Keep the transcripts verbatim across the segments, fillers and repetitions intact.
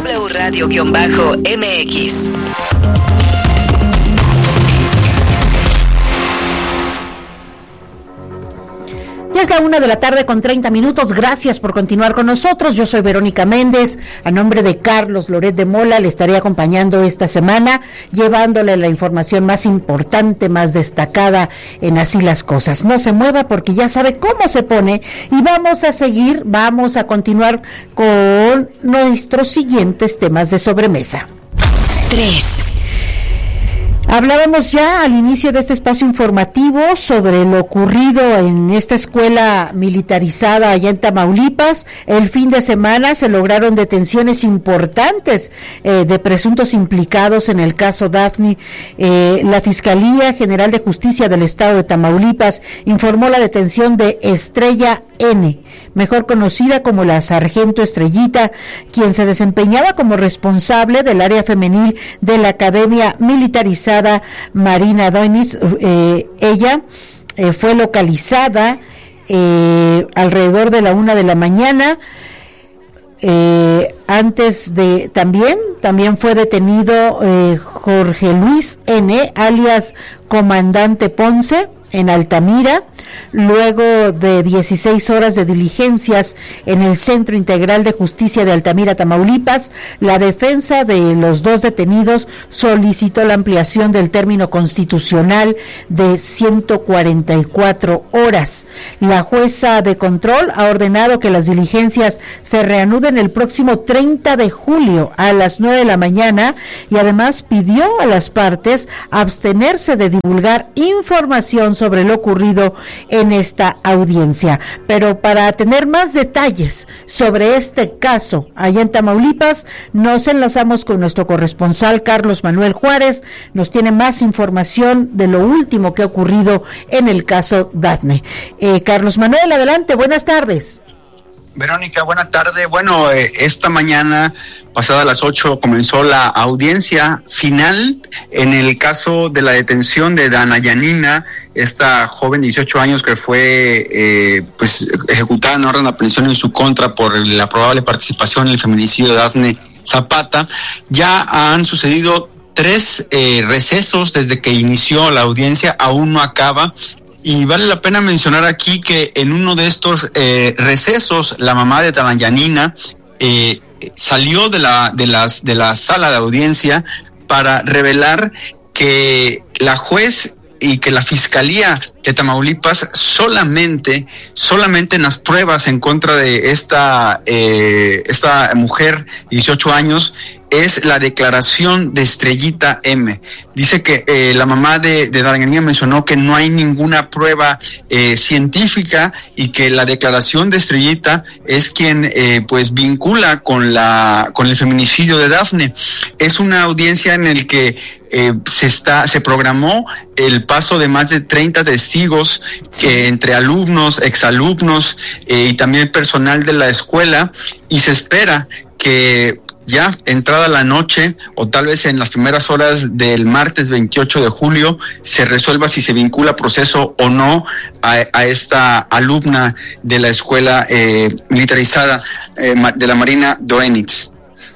W Radio-M X. Ya es la una de la tarde con treinta minutos. Gracias por continuar con nosotros. Yo soy Verónica Méndez. A nombre de Carlos Loret de Mola le estaré acompañando esta semana, llevándole la información más importante, más destacada en Así las Cosas. No se mueva porque ya sabe cómo se pone y vamos a seguir, vamos a continuar con nuestros siguientes temas de sobremesa. Tres. Hablábamos ya al inicio de este espacio informativo sobre lo ocurrido en esta escuela militarizada allá en Tamaulipas. El fin de semana se lograron detenciones importantes eh, de presuntos implicados en el caso Dafne. Eh, la Fiscalía General de Justicia del Estado de Tamaulipas informó la detención de Estrella N., mejor conocida como la Sargento Estrellita, quien se desempeñaba como responsable del área femenil de la Academia Militarizada Marina Doinis. Eh, ella eh, fue localizada eh, alrededor de la una de la mañana. Eh, antes de también también fue detenido eh, Jorge Luis N., alias Comandante Ponce, en Altamira, luego de dieciséis horas de diligencias en el Centro Integral de Justicia de Altamira, Tamaulipas. La defensa de los dos detenidos solicitó la ampliación del término constitucional de ciento cuarenta y cuatro horas. La jueza de control ha ordenado que las diligencias se reanuden el próximo treinta de julio a las nueve de la mañana y además pidió a las partes abstenerse de divulgar información sobre lo ocurrido en esta audiencia. Pero para tener más detalles sobre este caso allá en Tamaulipas, nos enlazamos con nuestro corresponsal Carlos Manuel Juárez. Nos tiene más información de lo último que ha ocurrido en el caso Dafne. Eh, Carlos Manuel, adelante, buenas tardes. Verónica, buena tarde. Bueno, eh, esta mañana, pasada las ocho, comenzó la audiencia final en el caso de la detención de Dana Yanina, esta joven de dieciocho años que fue eh, pues ejecutada en orden de aprehensión en su contra por la probable participación en el feminicidio de Dafne Zapata. Ya han sucedido tres eh, recesos desde que inició la audiencia, aún no acaba. Y vale la pena mencionar aquí que en uno de estos eh, recesos, la mamá de Dana Yanina eh, salió de la, de, las, de la sala de audiencia para revelar que la juez y que la Fiscalía de Tamaulipas solamente, solamente en las pruebas en contra de esta, eh, esta mujer de dieciocho años, es la declaración de Estrellita M. Dice que eh, la mamá de, de Dana Yanina mencionó que no hay ninguna prueba eh, científica y que la declaración de Estrellita es quien eh, pues vincula con la con el feminicidio de Dafne. Es una audiencia en el que eh, se está se programó el paso de más de treinta testigos, sí, que entre alumnos, exalumnos eh, y también personal de la escuela, y se espera que ya entrada la noche o tal vez en las primeras horas del martes veintiocho de julio se resuelva si se vincula proceso o no a, a esta alumna de la escuela eh, militarizada eh, de la Marina Doenitz.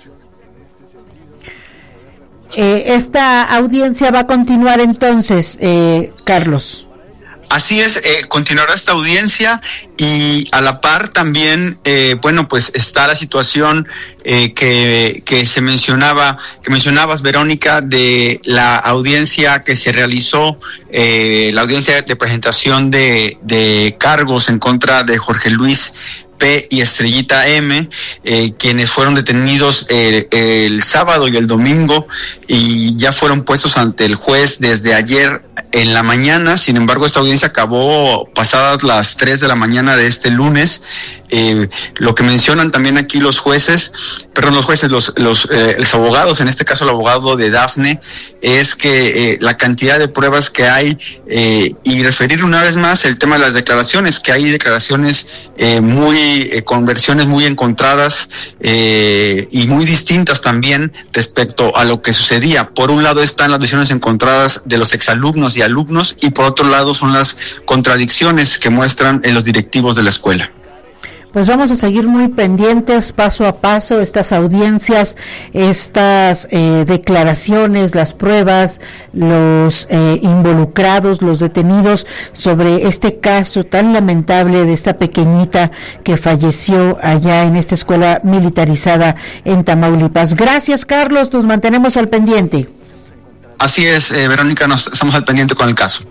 Eh, esta audiencia va a continuar entonces, eh, Carlos. Así es, eh, continuará esta audiencia y a la par también, eh, bueno, pues está la situación eh, que, que se mencionaba, que mencionabas, Verónica, de la audiencia que se realizó, eh, la audiencia de presentación de, de cargos en contra de Jorge Luis P. y Estrellita M., eh, quienes fueron detenidos eh, el sábado y el domingo y ya fueron puestos ante el juez desde ayer en la mañana. Sin embargo, esta audiencia acabó pasadas las tres de la mañana de este lunes. Eh, lo que mencionan también aquí los jueces, perdón, los jueces, los, los, eh, los abogados, en este caso el abogado de Dafne, es que eh, la cantidad de pruebas que hay, eh, y referir una vez más el tema de las declaraciones, que hay declaraciones eh, muy, eh, con versiones muy encontradas eh, y muy distintas también respecto a lo que sucedía. Por un lado están las versiones encontradas de los exalumnos y alumnos, y por otro lado son las contradicciones que muestran en los directivos de la escuela. pues vamos a seguir muy pendientes paso a paso estas audiencias, estas eh, declaraciones, las pruebas, los eh, involucrados, los detenidos sobre este caso tan lamentable de esta pequeñita que falleció allá en esta escuela militarizada en Tamaulipas. Gracias, Carlos, nos mantenemos al pendiente. Así es, eh, Verónica, nos estamos al pendiente con el caso.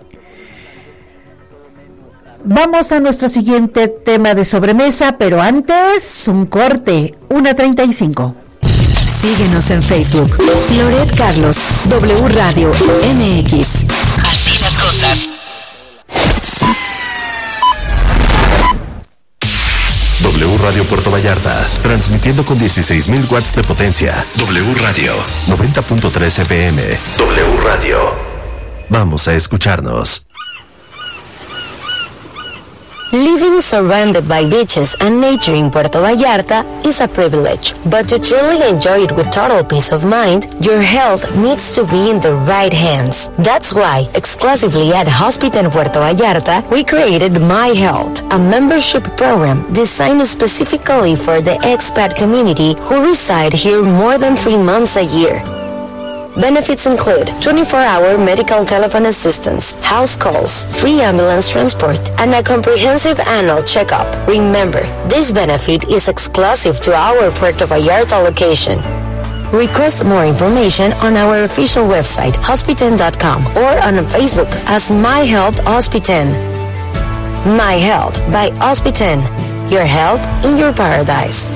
Vamos a nuestro siguiente tema de sobremesa, pero antes, un corte, una treinta y cinco. Síguenos en Facebook, Loret Carlos, W Radio, M X. Así las cosas. W Radio Puerto Vallarta, transmitiendo con dieciséis mil watts de potencia. W Radio, noventa punto tres F M. W Radio. Vamos a escucharnos. Living surrounded by beaches and nature in Puerto Vallarta is a privilege, but to truly enjoy it with total peace of mind, your health needs to be in the right hands. That's why, exclusively at Hospital Puerto Vallarta, we created My Health, a membership program designed specifically for the expat community who reside here more than three months a year. Benefits include twenty-four hour medical telephone assistance, house calls, free ambulance transport, and a comprehensive annual checkup. Remember, this benefit is exclusive to our Puerto Vallarta location. Request more information on our official website, hospiten dot com, or on Facebook as My Health Hospiten. My Health by Hospiten. Your health in your paradise.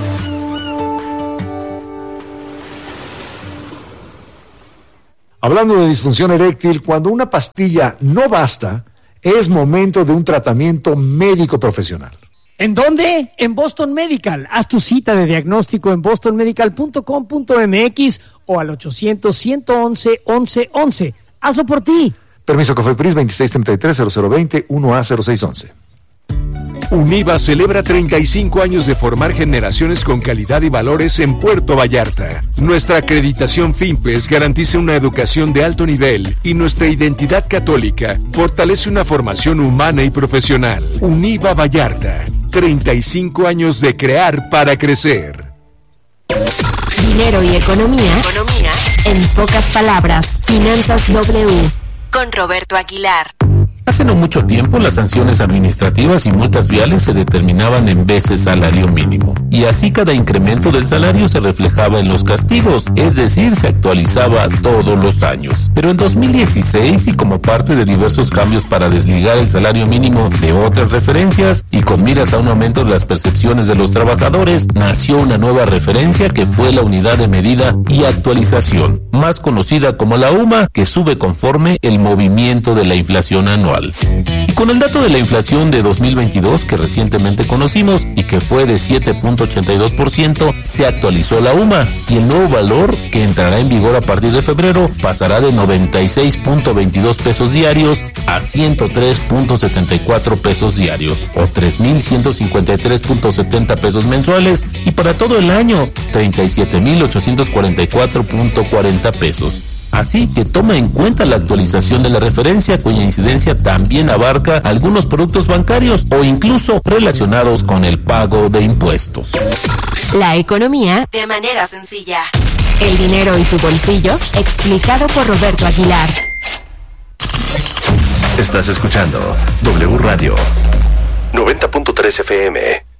Hablando de disfunción eréctil, cuando una pastilla no basta, es momento de un tratamiento médico profesional. ¿En dónde? En Boston Medical. Haz tu cita de diagnóstico en boston medical punto com punto m x o al ochocientos, ciento once, once, once. Hazlo por ti. Permiso COFEPRIS veintiséis treinta y tres, cero cero veinte, uno A cero seis once. UNIVA celebra treinta y cinco años de formar generaciones con calidad y valores en Puerto Vallarta. Nuestra acreditación FIMPES garantiza una educación de alto nivel y nuestra identidad católica fortalece una formación humana y profesional. UNIVA Vallarta, treinta y cinco años de crear para crecer. Dinero y economía, economía. En pocas palabras, Finanzas W. Con Roberto Aguilar. Hace no mucho tiempo las sanciones administrativas y multas viales se determinaban en veces salario mínimo, y así cada incremento del salario se reflejaba en los castigos, es decir, se actualizaba todos los años. Pero en dos mil dieciséis, y como parte de diversos cambios para desligar el salario mínimo de otras referencias y con miras a un aumento de las percepciones de los trabajadores, nació una nueva referencia que fue la unidad de medida y actualización, más conocida como la U M A, que sube conforme el movimiento de la inflación anual. Y con el dato de la inflación de dos mil veintidós que recientemente conocimos y que fue de siete punto ochenta y dos por ciento, se actualizó la U M A y el nuevo valor, que entrará en vigor a partir de febrero, pasará de noventa y seis punto veintidós pesos diarios a ciento tres punto setenta y cuatro pesos diarios o tres mil ciento cincuenta y tres punto setenta pesos mensuales, y para todo el año treinta y siete mil ochocientos cuarenta y cuatro punto cuarenta pesos. Así que toma en cuenta la actualización de la referencia, cuya incidencia también abarca algunos productos bancarios o incluso relacionados con el pago de impuestos. La economía de manera sencilla. El dinero y tu bolsillo, explicado por Roberto Aguilar. Estás escuchando W Radio noventa punto tres F M.